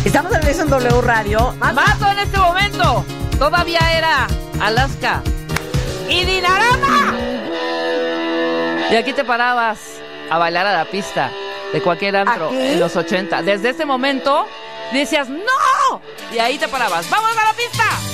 Estamos en Regreso en W Radio. Mato en este momento. Todavía era Alaska y Dinarama. Y aquí te parabas a bailar a la pista de cualquier antro en los 80. Desde ese momento decías ¡no! Y ahí te parabas. ¡Vamos a la pista!